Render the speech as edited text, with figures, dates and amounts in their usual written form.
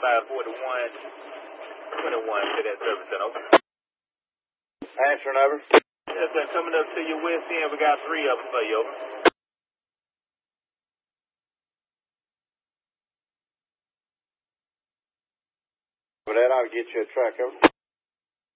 541-21 to that service center. Okay. Answering over. Yes, sir. Coming up to your west end, we got 3 of them for you. Over. For that, I'll get you a truck. Over.